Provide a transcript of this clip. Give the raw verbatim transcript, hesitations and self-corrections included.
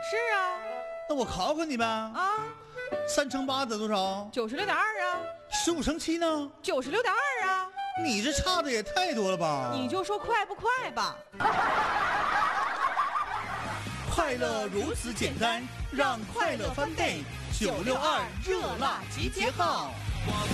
是啊。 那我考考你呗。 啊， 三乘八得多少？ 九十六点二啊。 十五乘七呢？ 九十六点二啊。 你这差的也太多了吧？ 你就说快不快吧。 快乐如此简单，让快乐翻倍。九六二热辣集结号。